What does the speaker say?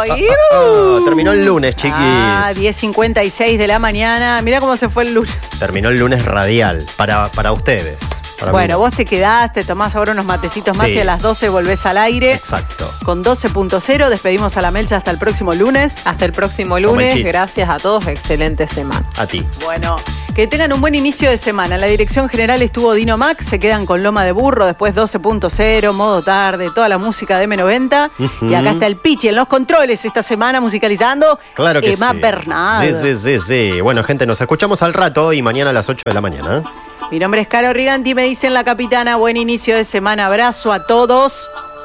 Terminó el lunes, chiquis. 10:56 de la mañana. Mirá cómo se fue el lunes. Terminó el lunes radial para ustedes. Bueno, vos te quedás, te tomás ahora unos matecitos más y a las 12 volvés al aire. Exacto. Con 12.0 despedimos a la Melcha hasta el próximo lunes. Hasta el próximo lunes. Gracias a todos. Excelente semana. A ti. Bueno, que tengan un buen inicio de semana. En la dirección general estuvo Dino Max. Se quedan con Loma de Burro. Después 12.0, modo tarde, toda la música de M90. Y acá está el Pichi en los controles esta semana musicalizando. Claro que Emma sí. Bernal. Sí. Bueno, gente, nos escuchamos al rato y mañana a las 8 de la mañana. Mi nombre es Caro Riganti, me dicen la capitana. Buen inicio de semana. Abrazo a todos.